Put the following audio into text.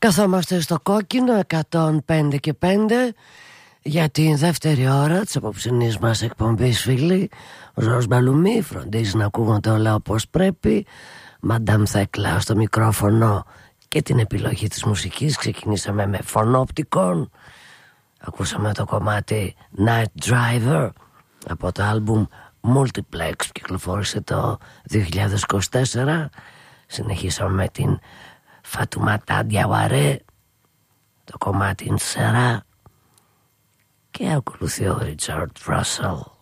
Καθόμαστε στο κόκκινο 105 και 5 για την δεύτερη ώρα της απόψινής μας εκπομπής, φίλοι. Ο Ζόρος Μπαλουμί φροντίζει να ακούγονται όλα όπως πρέπει. Μαντάμ Θέκλα στο μικρόφωνο και την επιλογή της μουσικής. Ξεκινήσαμε με φωνόπτικον. Ακούσαμε το κομμάτι Night Driver από το άλμπουμ Multiplex που κυκλοφόρησε το 2024. Συνεχίσαμε με την Φατουμάτα Διαβαρέ, το κομμάτι Σερά, και ακολουθεί ο Ρίτσαρντ Ράσελ